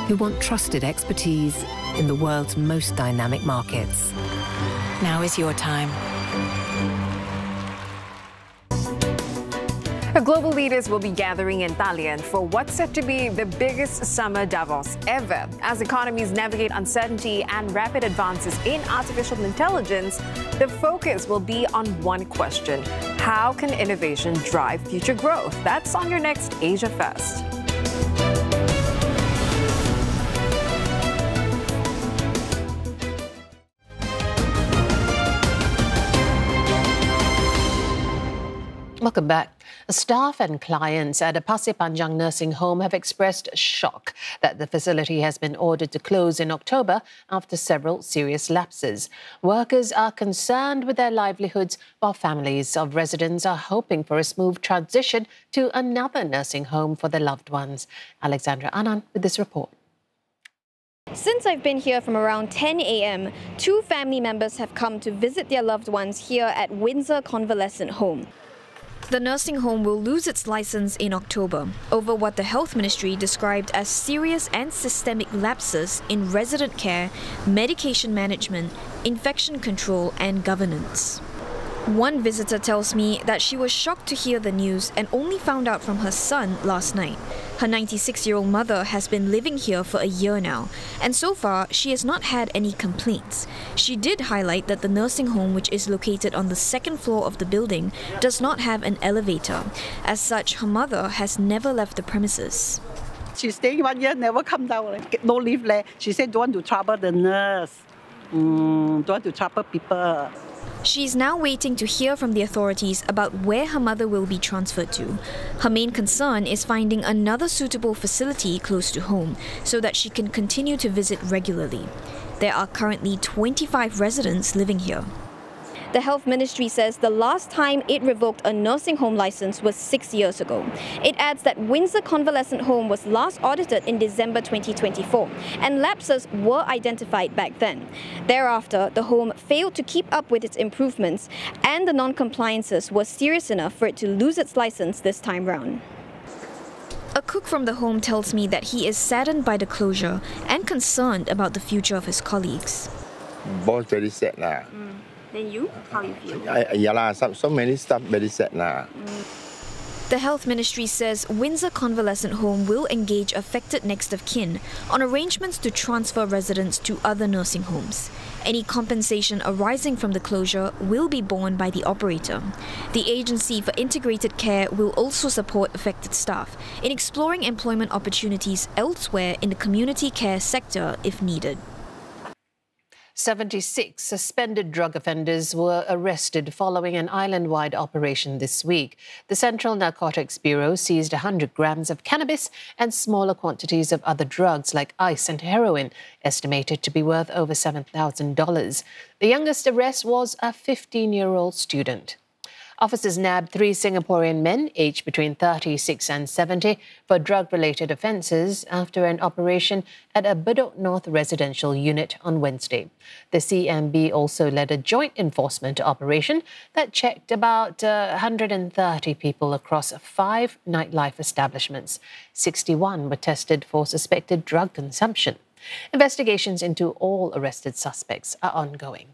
who want trusted expertise in the world's most dynamic markets. Now is your time. Global leaders will be gathering in Dalian for what's set to be the biggest summer Davos ever. As economies navigate uncertainty and rapid advances in artificial intelligence, the focus will be on one question: how can innovation drive future growth? That's on your next Asia Fest. Welcome back. Staff and clients at a Pasir Panjang nursing home have expressed shock that the facility has been ordered to close in October after several serious lapses. Workers are concerned with their livelihoods, while families of residents are hoping for a smooth transition to another nursing home for their loved ones. Alexandra Anand with this report. Since I've been here from around 10 a.m., 2 family members have come to visit their loved ones here at Windsor Convalescent Home. The nursing home will lose its license in October over what the Health Ministry described as serious and systemic lapses in resident care, medication management, infection control and governance. One visitor tells me that she was shocked to hear the news and only found out from her son last night. Her 96-year-old mother has been living here for a year now, and so far she has not had any complaints. She did highlight that the nursing home, which is located on the 2nd floor of the building, does not have an elevator. As such, her mother has never left the premises. She stayed 1 year, never come down. No lift there. She said don't want to trouble the nurse. Don't want to trouble people. She's now waiting to hear from the authorities about where her mother will be transferred to. Her main concern is finding another suitable facility close to home so that she can continue to visit regularly. There are currently 25 residents living here. The Health Ministry says the last time it revoked a nursing home license was 6 years ago. It adds that Windsor Convalescent Home was last audited in December 2024, and lapses were identified back then. Thereafter, the home failed to keep up with its improvements, and the non-compliances were serious enough for it to lose its license this time round. A cook from the home tells me that he is saddened by the closure and concerned about the future of his colleagues. Boss very sad now. Then you? How you feel? Yeah, so many stuff very sad now. The Health Ministry says Windsor Convalescent Home will engage affected next of kin on arrangements to transfer residents to other nursing homes. Any compensation arising from the closure will be borne by the operator. The Agency for Integrated Care will also support affected staff in exploring employment opportunities elsewhere in the community care sector if needed. 76 suspended drug offenders were arrested following an island-wide operation this week. The Central Narcotics Bureau seized 100 grams of cannabis and smaller quantities of other drugs like ice and heroin, estimated to be worth over $7,000. The youngest arrest was a 15-year-old student. Officers nabbed 3 Singaporean men, aged between 36 and 70, for drug-related offences after an operation at a Bedok North residential unit on Wednesday. The CMB also led a joint enforcement operation that checked about 130 people across 5 nightlife establishments. 61 were tested for suspected drug consumption. Investigations into all arrested suspects are ongoing.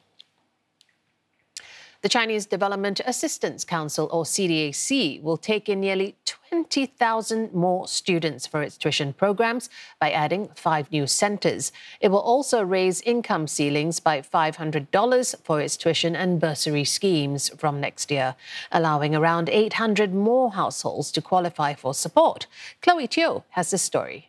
The Chinese Development Assistance Council, or CDAC, will take in nearly 20,000 more students for its tuition programs by adding 5 new centres. It will also raise income ceilings by $500 for its tuition and bursary schemes from next year, allowing around 800 more households to qualify for support. Chloe Teo has the story.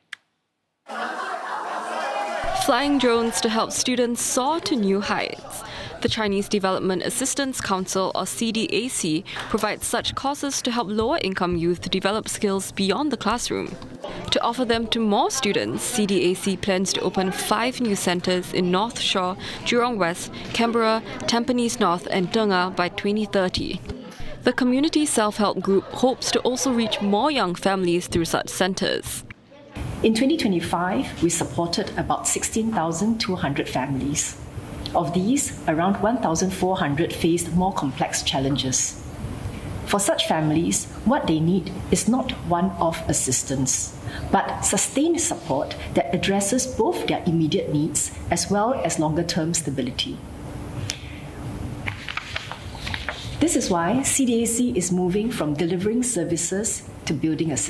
Flying drones to help students soar to new heights. The Chinese Development Assistance Council, or CDAC, provides such courses to help lower-income youth develop skills beyond the classroom. To offer them to more students, CDAC plans to open 5 new centres in North Shore, Jurong West, Canberra, Tampines North and Tengah by 2030. The community self-help group hopes to also reach more young families through such centres. In 2025, we supported about 16,200 families. Of these, around 1,400 faced more complex challenges. For such families, what they need is not one-off assistance, but sustained support that addresses both their immediate needs as well as longer-term stability. This is why CDAC is moving from delivering services to building a system.